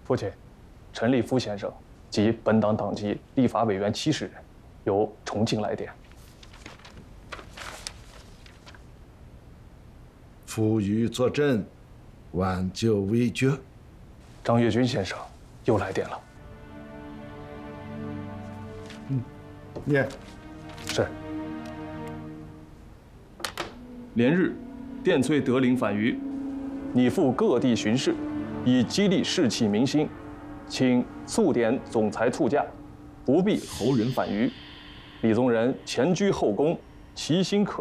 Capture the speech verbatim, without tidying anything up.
父亲，陈立夫先生及本党党籍立法委员七十人，由重庆来电。 夫余作证，挽救未决。 张跃军先生又来电了。 嗯，念。 是。 连日，电催德龄反余， 拟赴各地巡视，以激励士气民心，请速点总裁兔驾，不必侯人反余。李宗仁前居后恭，其心可。